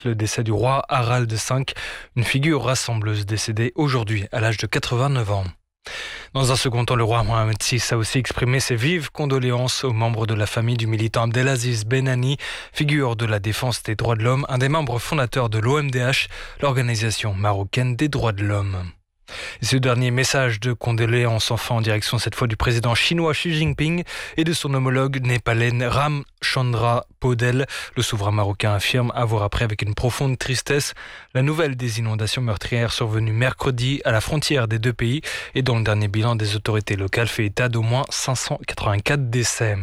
Le décès du roi Harald V, une figure rassembleuse décédée aujourd'hui à l'âge de 89 ans. Dans un second temps, le roi Mohamed VI a aussi exprimé ses vives condoléances aux membres de la famille du militant Abdelaziz Benani, figure de la défense des droits de l'homme, un des membres fondateurs de l'OMDH, l'organisation marocaine des droits de l'homme. Et ce dernier message de condoléances enfin en direction cette fois du président chinois Xi Jinping et de son homologue népalais Ramchandra Paudel. Le souverain marocain affirme avoir appris avec une profonde tristesse la nouvelle des inondations meurtrières survenues mercredi à la frontière des deux pays et dont le dernier bilan des autorités locales fait état d'au moins 584 décès.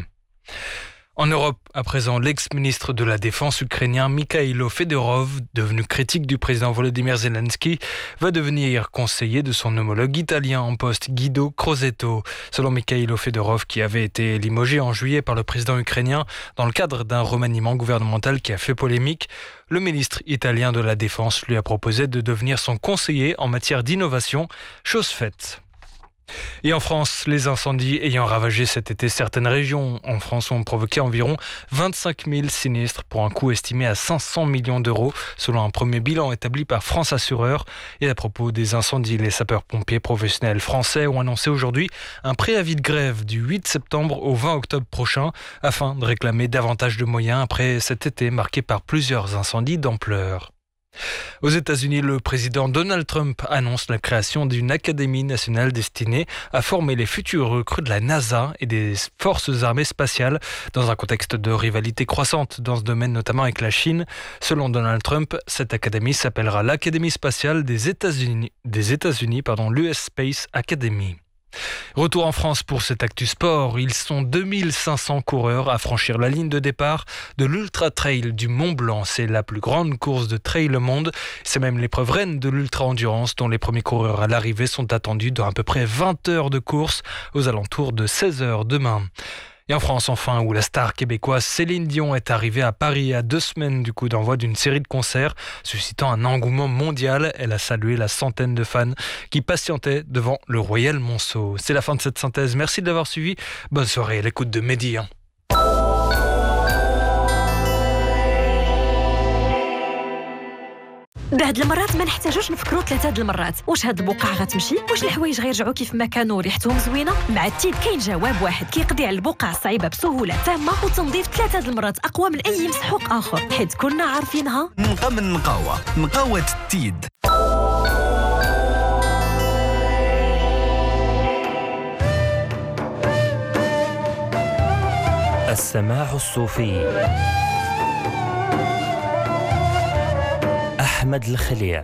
En Europe, à présent, l'ex-ministre de la Défense ukrainien Mikhailo Fedorov, devenu critique du président Volodymyr Zelensky, va devenir conseiller de son homologue italien en poste Guido Crosetto. Selon Mikhailo Fedorov, qui avait été limogé en juillet par le président ukrainien dans le cadre d'un remaniement gouvernemental qui a fait polémique, le ministre italien de la Défense lui a proposé de devenir son conseiller en matière d'innovation, chose faite. Et en France, les incendies ayant ravagé cet été certaines régions en France ont provoqué environ 25 000 sinistres pour un coût estimé à 500 millions d'euros selon un premier bilan établi par France Assureur. Et à propos des incendies, les sapeurs-pompiers professionnels français ont annoncé aujourd'hui un préavis de grève du 8 septembre au 20 octobre prochain afin de réclamer davantage de moyens après cet été marqué par plusieurs incendies d'ampleur. Aux États-Unis, le président Donald Trump annonce la création d'une académie nationale destinée à former les futurs recrues de la NASA et des forces armées spatiales dans un contexte de rivalité croissante dans ce domaine, notamment avec la Chine. Selon Donald Trump, cette académie s'appellera l'Académie spatiale des États-Unis, l'US Space Academy. Retour en France pour cet Actu Sport. Ils sont 2500 coureurs à franchir la ligne de départ de l'Ultra Trail du Mont Blanc. C'est la plus grande course de trail au monde. C'est même l'épreuve reine de l'Ultra Endurance dont les premiers coureurs à l'arrivée sont attendus dans à peu près 20 heures de course aux alentours de 16 heures demain. Et en France, enfin, où la star québécoise Céline Dion est arrivée à Paris à 2 semaines du coup d'envoi d'une série de concerts, suscitant un engouement mondial. Elle a salué la centaine de fans qui patientaient devant le Royal Monceau. C'est la fin de cette synthèse. Merci de l'avoir suivi. Bonne soirée à l'écoute de Mehdi. بعد المرات ما نحتاجوش نفكروا 3 المرات واش هاد البقعه غتمشي واش الحوايج غيرجعوا كيف ما كانوا وريحتهم زوينه. مع التيد كاين جواب واحد كيقضي على البقع الصعيبه بسهوله تامه وتنظيف 3 المرات اقوى من اي مسحوق اخر حيت كلنا عارفينها. من نقاوه التيد. السماع الصوفي أحمد الخليع.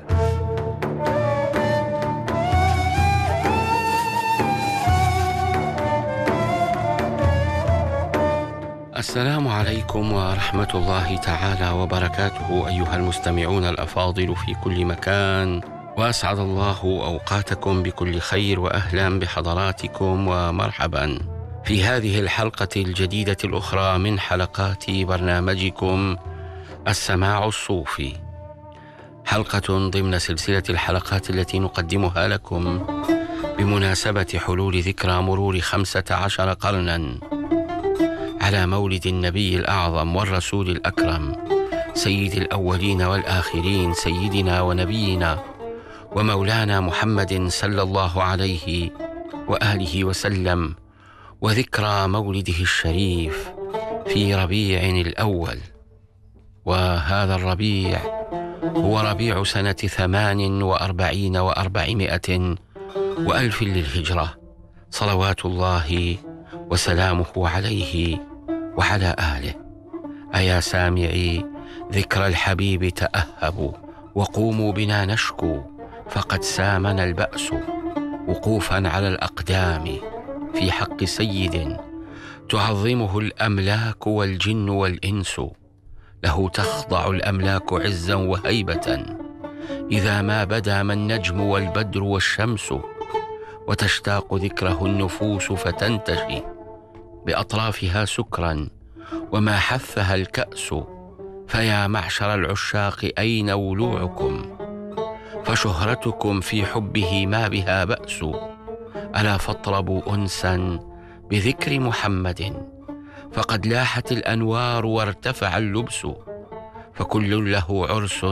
السلام عليكم ورحمة الله تعالى وبركاته أيها المستمعون الأفاضل في كل مكان، وأسعد الله أوقاتكم بكل خير وأهلا بحضراتكم ومرحبا في هذه الحلقة الجديدة الأخرى من حلقات برنامجكم السماع الصوفي، حلقة ضمن سلسلة الحلقات التي نقدمها لكم بمناسبة حلول ذكرى مرور 15 قرنا على مولد النبي الأعظم والرسول الأكرم سيد الأولين والآخرين سيدنا ونبينا ومولانا محمد صلى الله عليه وآله وسلم، وذكرى مولده الشريف في ربيع الأول. وهذا الربيع هو ربيع سنة 48 و400 وألف للهجرة، صلوات الله وسلامه عليه وعلى آله. أيا سامعي ذكر الحبيب تأهبوا وقوموا بنا نشكو، فقد سامنا البأس وقوفا على الأقدام في حق سيد تعظمه الأملاك والجن والإنس، له تخضع الأملاك عزا وهيبة إذا ما بدا ما النجم والبدر والشمس، وتشتاق ذكره النفوس فتنتشي بأطرافها سكرا وما حثها الكأس. فيا معشر العشاق أين ولوعكم، فشهرتكم في حبه ما بها بأس. ألا فاطلبوا أنسا بذكر محمد، فقد لاحت الأنوار وارتفع اللبس، فكل له عرس